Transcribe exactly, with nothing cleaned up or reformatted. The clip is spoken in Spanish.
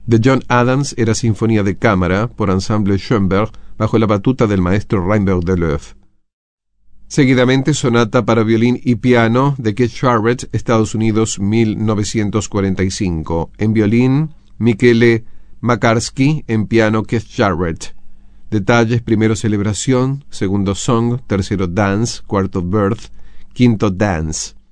de John Adams era sinfonía de cámara por Ensemble Schoenberg bajo la batuta del maestro Reinbert Deleuve. Seguidamente, sonata para violín y piano de Keith Jarrett, Estados Unidos, mil novecientos cuarenta y cinco. En violín, Michele Makarski, en piano Keith Jarrett. Detalles: primero celebración, segundo song, tercero dance, cuarto birth, quinto dance.